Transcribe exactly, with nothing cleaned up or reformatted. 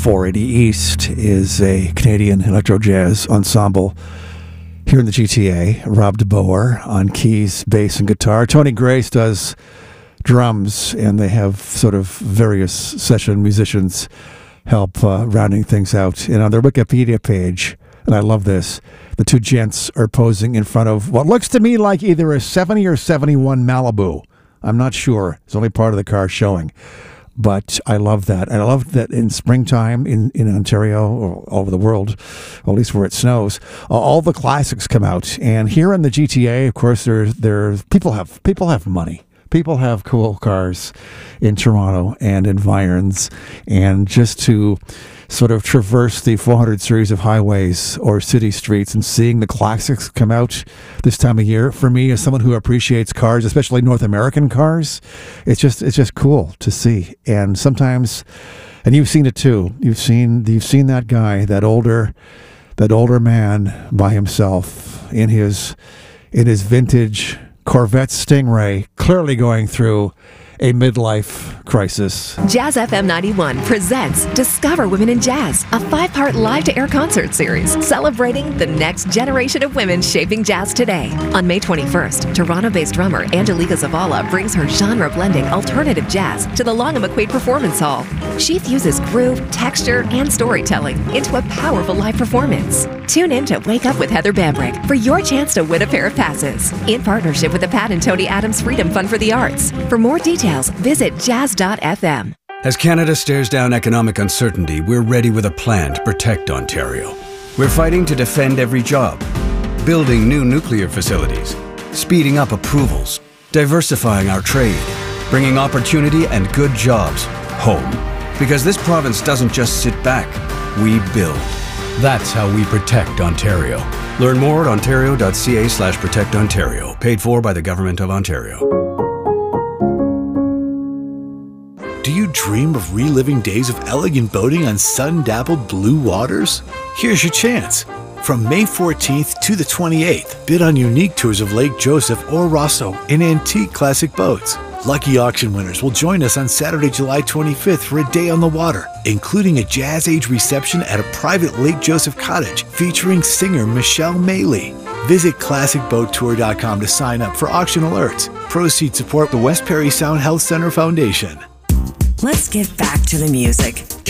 four eighty East is a Canadian electro jazz ensemble here in the G T A. Rob DeBoer on keys, bass, and guitar. Tony Grace does drums, and they have sort of various session musicians help uh, rounding things out. And on their Wikipedia page, and I love this, the two gents are posing in front of what looks to me like either a seventy or seventy-one Malibu. I'm not sure. It's only part of the car showing. But I love that. And I love that in springtime in, in Ontario or all over the world, or at least where it snows, uh, all the classics come out. And here in the G T A, of course, there's there's people have people have money. People have cool cars in Toronto and environs, and just to sort of traverse the four hundred series of highways or city streets and seeing the classics come out this time of year, for me, as someone who appreciates cars, especially North American cars, it's just it's just cool to see. And sometimes, and you've seen it too. You've seen you've seen that guy, that older that older man by himself in his in his vintage Corvette Stingray, clearly going through a midlife crisis. Jazz F M ninety-one presents Discover Women in Jazz, a five-part live-to-air concert series celebrating the next generation of women shaping jazz today. On May twenty-first, Toronto-based drummer Angelica Zavala brings her genre-blending alternative jazz to the Long and McQuaid Performance Hall. She fuses groove, texture, and storytelling into a powerful live performance. Tune in to Wake Up with Heather Bambrick for your chance to win a pair of passes in partnership with the Pat and Tony Adams Freedom Fund for the Arts. For more details, visit jazz dot f m. As Canada stares down economic uncertainty, we're ready with a plan to protect Ontario. We're fighting to defend every job, building new nuclear facilities, speeding up approvals, diversifying our trade, bringing opportunity and good jobs home. Because this province doesn't just sit back, we build. That's how we protect Ontario. Learn more at ontario dot c a slash protect ontario. Paid for by the Government of Ontario. Do you dream of reliving days of elegant boating on sun-dappled blue waters? Here's your chance. From May fourteenth to the twenty-eighth, bid on unique tours of Lake Joseph or Rosso in antique classic boats. Lucky auction winners will join us on Saturday, July twenty-fifth for a day on the water, including a Jazz Age reception at a private Lake Joseph cottage featuring singer Michelle Maley. Visit classic boat tour dot com to sign up for auction alerts. Proceeds support the West Perry Sound Health Center Foundation. Let's get back to the music.